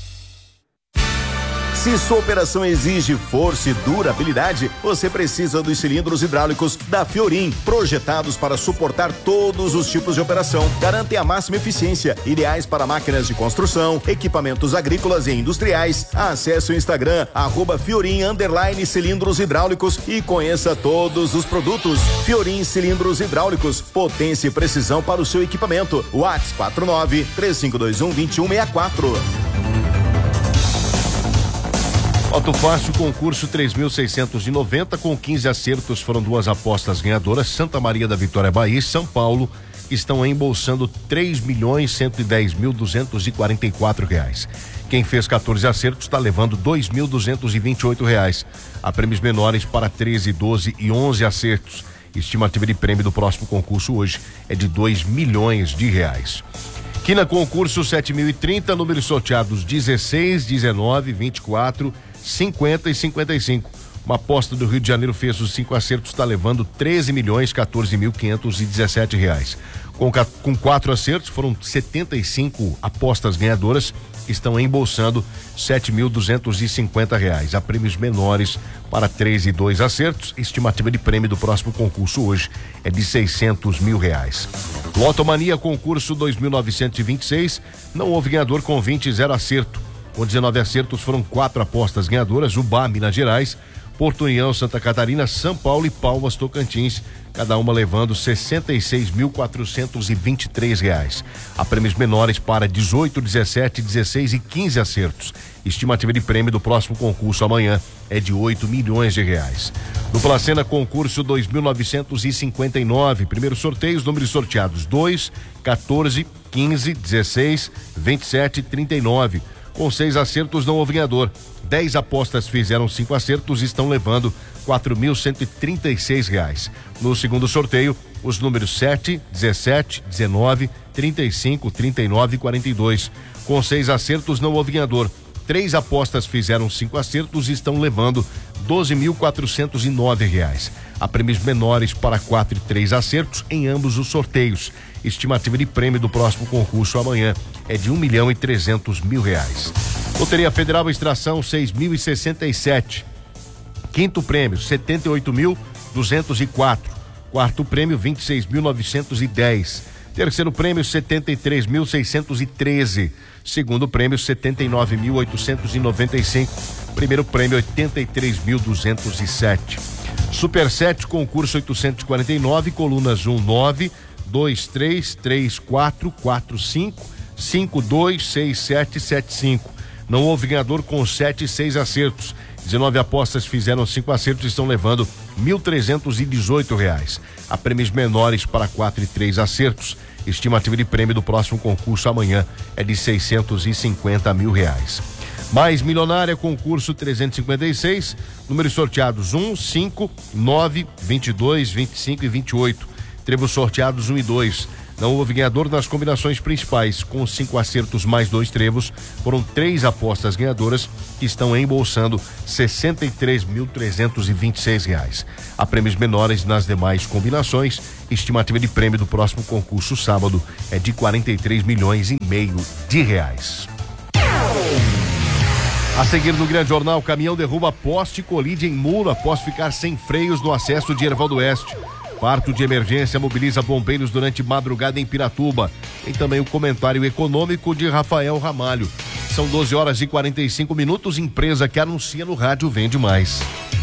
Se sua operação exige força e durabilidade, você precisa dos cilindros hidráulicos da Fiorim, projetados para suportar todos os tipos de operação. Garantem a máxima eficiência, ideais para máquinas de construção, equipamentos agrícolas e industriais. Acesse o Instagram, arroba Fiorim underline cilindros hidráulicos e conheça todos os produtos. Fiorim Cilindros Hidráulicos, potência e precisão para o seu equipamento. WhatsApp quatro nove três cinco dois um dois um seis quatro. Auto Fácil, concurso três mil seiscentos e noventa, com quinze acertos, foram duas apostas ganhadoras. Santa Maria da Vitória, Bahia e São Paulo estão embolsando três milhões cento e dez mil duzentos e quarenta e quatro reais. Quem fez quatorze acertos está levando dois mil duzentos e vinte e oito reais. Há prêmios menores para treze, doze e onze acertos. Estimativa de prêmio do próximo concurso hoje é de dois milhões de reais. Quina Concurso sete mil e trinta, números sorteados dezesseis, dezenove, vinte e quatro, cinquenta e cinquenta e cinco. Uma aposta do Rio de Janeiro fez os cinco acertos, está levando treze milhões quatorze mil quinhentos e dezessete reais. Com, com quatro acertos, foram setenta e cinco apostas ganhadoras, estão embolsando sete mil duzentos e cinquenta reais. Há prêmios menores para três e dois acertos. Estimativa de prêmio do próximo concurso hoje é de seiscentos mil reais. Lotomania Concurso dois mil novecentos e vinte e seis, não houve ganhador com vinte e zero acerto. Com dezenove acertos, foram quatro apostas ganhadoras: Ubá, Minas Gerais, Porto União, Santa Catarina, São Paulo e Palmas, Tocantins, cada uma levando sessenta e seis mil quatrocentos e vinte e três reais. Há prêmios menores para dezoito, dezessete, dezesseis e quinze acertos. Estimativa de prêmio do próximo concurso amanhã é de oito milhões de reais. No Placena Concurso dois mil novecentos e cinquenta e nove, primeiro sorteio, os números sorteados dois, quatorze, quinze, dezesseis, vinte e sete e trinta e nove. Com seis acertos não houve ganhador. Dez apostas fizeram cinco acertos e estão levando quatro mil cento e trinta e seis reais. No segundo sorteio, os números sete, dezessete, dezenove, trinta e cinco, trinta e nove e quarenta e dois. Com seis acertos não houve ganhador. Três apostas fizeram cinco acertos e estão levando doze mil quatrocentos e nove reais. Há prêmios menores para quatro e três acertos em ambos os sorteios. Estimativa de prêmio do próximo concurso amanhã é de um milhão e trezentos mil reais. Loteria Federal Extração seis mil e sessenta e sete. Quinto prêmio setenta e oito mil duzentos e quatro. Quarto prêmio vinte e seis mil novecentos e dez. Terceiro prêmio setenta e três mil seiscentos e treze. Segundo prêmio setenta e nove mil oitocentos e noventa e cinco. Primeiro prêmio oitenta e três mil duzentos e sete. Super sete, concurso oitocentos e quarenta e nove, colunas um nove, dois três, três quatro, quatro cinco, cinco dois, seis sete, sete cinco. Não houve ganhador com sete e seis acertos. dezenove apostas fizeram cinco acertos e estão levando mil trezentos e dezoito reais. Há prêmios menores para quatro e três acertos. Estimativa de prêmio do próximo concurso amanhã é de seiscentos e cinquenta mil reais. Mais Milionária, concurso trezentos e cinquenta e seis, números sorteados um, cinco, nove, vinte e dois, vinte e cinco e vinte e oito. Trevos sorteados um e dois. Não houve ganhador nas combinações principais. Com cinco acertos mais dois trevos, foram três apostas ganhadoras que estão embolsando sessenta e três mil trezentos e vinte e seis reais. Há prêmios menores nas demais combinações. Estimativa de prêmio do próximo concurso sábado é de quarenta e três milhões e meio de reais. A seguir no Grande Jornal, caminhão derruba poste e colide em muro após ficar sem freios no acesso de Erval do Oeste. Parto de emergência mobiliza bombeiros durante madrugada em Piratuba. Tem também o comentário econômico de Rafael Ramalho. São doze horas e quarenta e cinco minutos. Empresa que anuncia no rádio vende mais.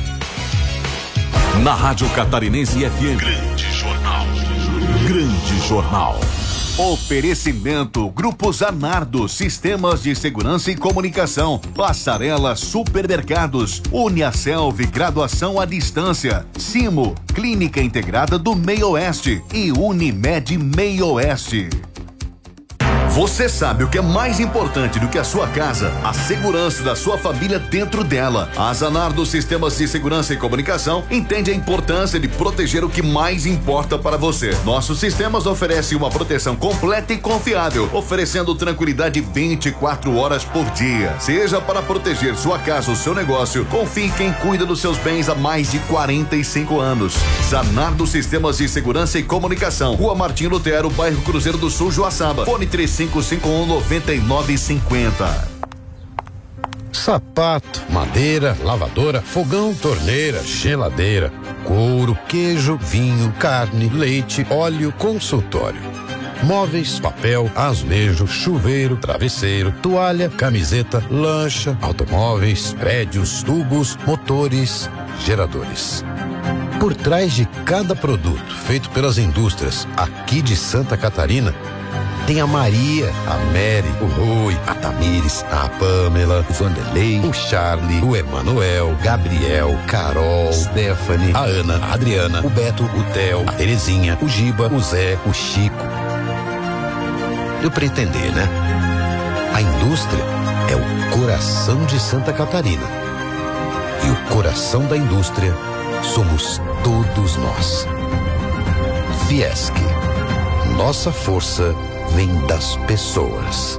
Na Rádio Catarinense F M. Grande Jornal. Grande Jornal. Oferecimento Grupo Zanardo, Sistemas de Segurança e Comunicação, Passarela Supermercados, Uniaselv, Graduação à Distância, Simo, Clínica Integrada do Meio Oeste e Unimed Meio Oeste. Você sabe o que é mais importante do que a sua casa? A segurança da sua família dentro dela. A Zanardo Sistemas de Segurança e Comunicação entende a importância de proteger o que mais importa para você. Nossos sistemas oferecem uma proteção completa e confiável, oferecendo tranquilidade vinte e quatro horas por dia. Seja para proteger sua casa ou seu negócio, confie em quem cuida dos seus bens há mais de quarenta e cinco anos. Zanardo Sistemas de Segurança e Comunicação, Rua Martim Lutero, bairro Cruzeiro do Sul, Joaçaba. Fone três cinco cinco um nove nove cinco zero. Sapato, madeira, lavadora, fogão, torneira, geladeira, couro, queijo, vinho, carne, leite, óleo, consultório. Móveis, papel, azulejo, chuveiro, travesseiro, toalha, camiseta, lancha, automóveis, prédios, tubos, motores, geradores. Por trás de cada produto feito pelas indústrias aqui de Santa Catarina, tem a Maria, a Mary, o Rui, a Tamires, a Pamela, o Vanderlei, o Charlie, o Emanuel, Gabriel, Carol, Stephanie, a Ana, a Adriana, o Beto, o Theo, a Terezinha, o Giba, o Zé, o Chico. Deu pra entender, né? A indústria é o coração de Santa Catarina. E o coração da indústria somos todos nós. Fiesc. Nossa força vem das pessoas.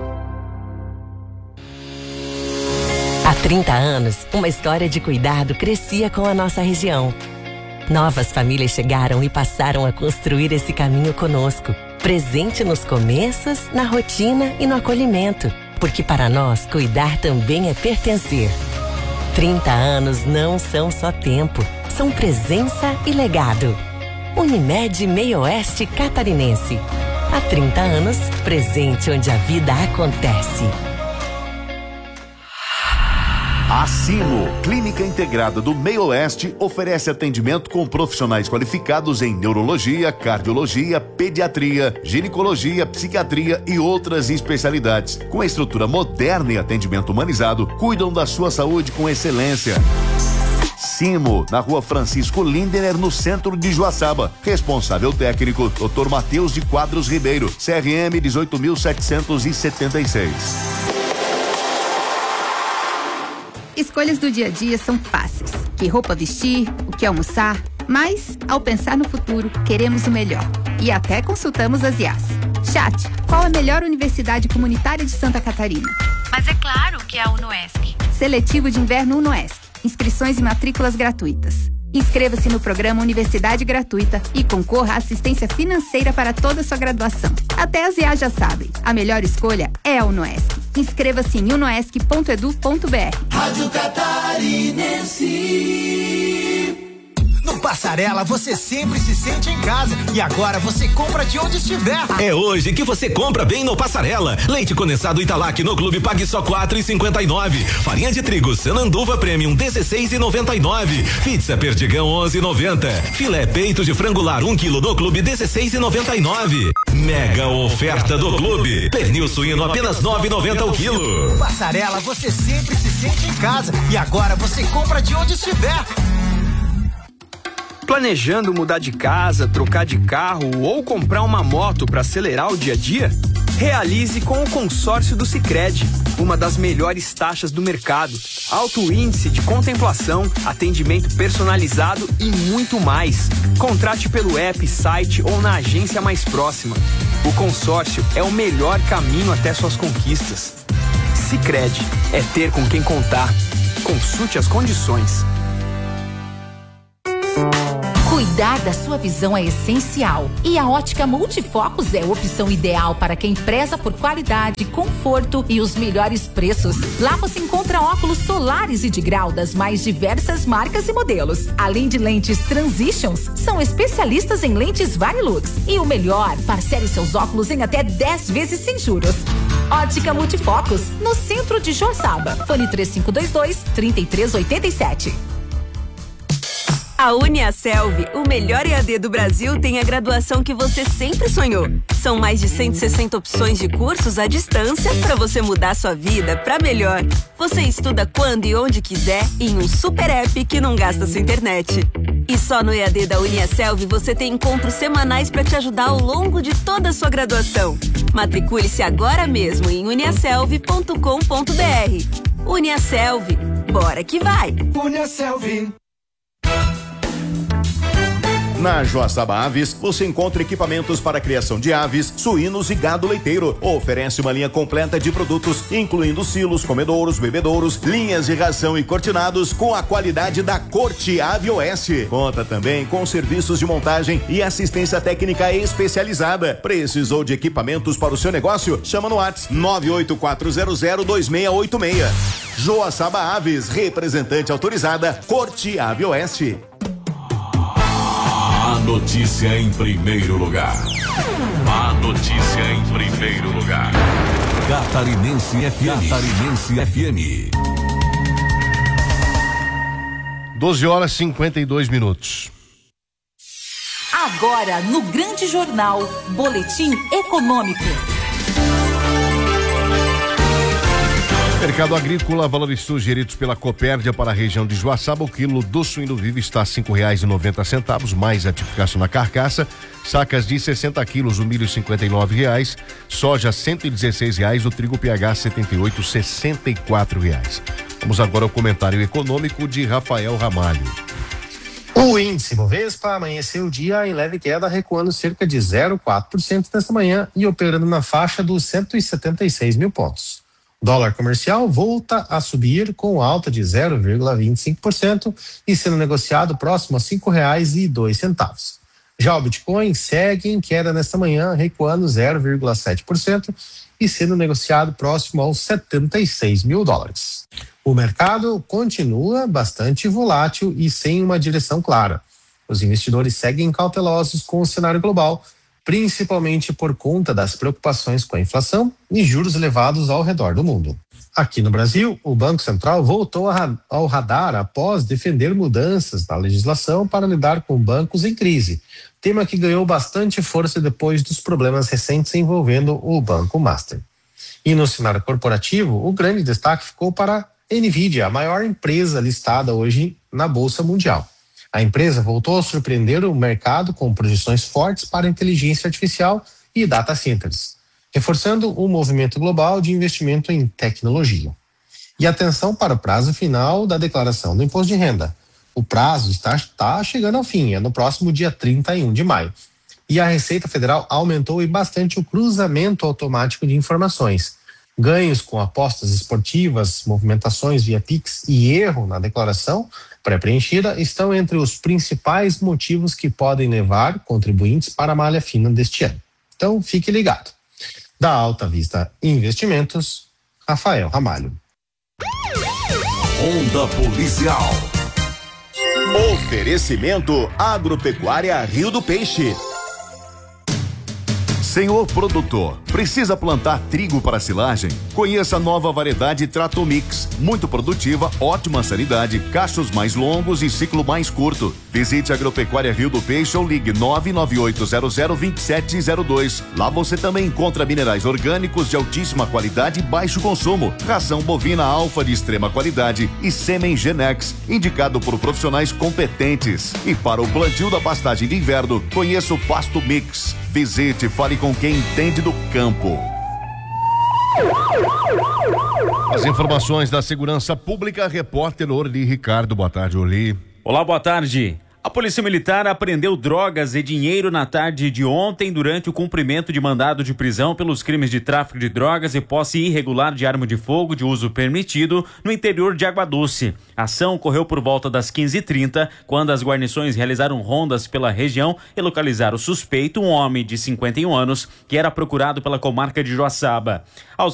Há trinta anos, uma história de cuidado crescia com a nossa região. Novas famílias chegaram e passaram a construir esse caminho conosco, presente nos começos, na rotina e no acolhimento, porque para nós cuidar também é pertencer. trinta anos não são só tempo, são presença e legado. Unimed Meio Oeste Catarinense. Há trinta anos, presente onde a vida acontece. A Simo, Clínica Integrada do Meio Oeste, oferece atendimento com profissionais qualificados em neurologia, cardiologia, pediatria, ginecologia, psiquiatria e outras especialidades. Com estrutura moderna e atendimento humanizado, cuidam da sua saúde com excelência. Simo, na Rua Francisco Lindener, no centro de Joaçaba. Responsável técnico, doutor Matheus de Quadros Ribeiro, C R M dezoito mil setecentos e setenta e seis. Escolhas do dia a dia são fáceis. Que roupa vestir, o que almoçar, mas, ao pensar no futuro, queremos o melhor. E até consultamos as I As. Chat, qual a melhor universidade comunitária de Santa Catarina? Mas é claro que é a UnoESC. Seletivo de Inverno UnoESC. Inscrições e matrículas gratuitas. Inscreva-se no programa Universidade Gratuita e concorra à assistência financeira para toda a sua graduação. Até as I As já sabem, a melhor escolha é a UnoESC. Inscreva-se em unoesc ponto edu ponto br. Rádio Catarinense. No Passarela você sempre se sente em casa e agora você compra de onde estiver. É hoje que você compra bem no Passarela. Leite condensado Italac no Clube pague só quatro e cinquenta e nove. Farinha de trigo Sananduva Premium dezesseis e noventa e nove. Pizza Perdigão onze e noventa. Filé peito de frangular um quilo no Clube dezesseis e noventa e nove. Mega oferta do Clube. Pernil suíno apenas nove e noventa o quilo. Passarela você sempre se sente em casa e agora você compra de onde estiver. Planejando mudar de casa, trocar de carro ou comprar uma moto para acelerar o dia a dia? Realize com o consórcio do Sicredi, uma das melhores taxas do mercado, alto índice de contemplação, atendimento personalizado e muito mais. Contrate pelo app, site ou na agência mais próxima. O consórcio é o melhor caminho até suas conquistas. Sicredi, é ter com quem contar. Consulte as condições. Cuidar da sua visão é essencial e a Ótica Multifocos é a opção ideal para quem preza por qualidade, conforto e os melhores preços. Lá você encontra óculos solares e de grau das mais diversas marcas e modelos. Além de lentes Transitions, são especialistas em lentes Varilux. E o melhor, parcele seus óculos em até dez vezes sem juros. Ótica Multifocos, no centro de Joaçaba. Fone três cinco dois dois, três três oito sete. A Uniaselv, o melhor E A D do Brasil, tem a graduação que você sempre sonhou. São mais de cento e sessenta opções de cursos à distância para você mudar sua vida para melhor. Você estuda quando e onde quiser em um super app que não gasta sua internet. E só no E A D da Uniaselv você tem encontros semanais para te ajudar ao longo de toda a sua graduação. Matricule-se agora mesmo em uniaselv ponto com ponto br. Uniaselv, bora que vai! Uniaselv. Na Joaçaba Aves, você encontra equipamentos para a criação de aves, suínos e gado leiteiro. Oferece uma linha completa de produtos, incluindo silos, comedouros, bebedouros, linhas de ração e cortinados com a qualidade da Corte Ave O S. Conta também com serviços de montagem e assistência técnica especializada. Precisou de equipamentos para o seu negócio? Chama no WhatsApp nove oito quatro zero zero dois seis oito seis. Joaçaba Aves, representante autorizada Corte Ave O S. A notícia em primeiro lugar. A notícia em primeiro lugar. Catarinense F M. Catarinense F M. doze horas e cinquenta e dois minutos. Agora no Grande Jornal, Boletim Econômico. Mercado agrícola, valores sugeridos pela Copérdia para a região de Joaçaba. O quilo do suíno vivo está a cinco reais e noventa centavos, mais a tipificação na carcaça. Sacas de sessenta quilos, o milho cinquenta e nove reais, soja cento e dezesseis reais, o trigo P H setenta e oito, sessenta e quatro reais. Vamos agora ao comentário econômico de Rafael Ramalho. O índice Bovespa amanheceu o dia em leve queda, recuando cerca de zero vírgula quatro por cento nesta manhã e operando na faixa dos cento e setenta e seis mil pontos. Dólar comercial volta a subir com alta de zero vírgula vinte e cinco por cento e sendo negociado próximo a cinco reais e dois centavos. Já o Bitcoin segue em queda nesta manhã, recuando zero vírgula sete por cento e sendo negociado próximo aos setenta e seis mil dólares. O mercado continua bastante volátil e sem uma direção clara. Os investidores seguem cautelosos com o cenário global, principalmente por conta das preocupações com a inflação e juros elevados ao redor do mundo. Aqui no Brasil, o Banco Central voltou ao radar após defender mudanças na legislação para lidar com bancos em crise, tema que ganhou bastante força depois dos problemas recentes envolvendo o Banco Master. E no cenário corporativo, o grande destaque ficou para a Nvidia, a maior empresa listada hoje na Bolsa Mundial. A empresa voltou a surpreender o mercado com projeções fortes para inteligência artificial e data centers, reforçando o movimento global de investimento em tecnologia. E atenção para o prazo final da declaração do imposto de renda. O prazo está, está chegando ao fim, é no próximo dia trinta e um de maio. E a Receita Federal aumentou e bastante o cruzamento automático de informações. Ganhos com apostas esportivas, movimentações via Pix e erro na declaração pré-preenchida estão entre os principais motivos que podem levar contribuintes para a malha fina deste ano. Então, fique ligado. Da Alta Vista Investimentos, Rafael Ramalho. Onda Policial. Oferecimento Agropecuária Rio do Peixe. Senhor produtor, precisa plantar trigo para silagem? Conheça a nova variedade Tratomix, muito produtiva, ótima sanidade, cachos mais longos e ciclo mais curto. Visite a Agropecuária Rio do Peixe ou ligue nove nove oito zero zero dois sete zero dois. Lá você também encontra minerais orgânicos de altíssima qualidade e baixo consumo, ração bovina alfa de extrema qualidade e sêmen Genex, indicado por profissionais competentes. E para o plantio da pastagem de inverno, conheça o Pasto Mix. Visite, fale com quem entende do campo. As informações da segurança pública, repórter Orli Ricardo. Boa tarde, Orli. Olá, boa tarde. A Polícia Militar apreendeu drogas e dinheiro na tarde de ontem durante o cumprimento de mandado de prisão pelos crimes de tráfico de drogas e posse irregular de arma de fogo de uso permitido no interior de Água Doce. A ação ocorreu por volta das quinze e trinta, quando as guarnições realizaram rondas pela região e localizaram o suspeito, um homem de cinquenta e um anos, que era procurado pela comarca de Joaçaba. Aos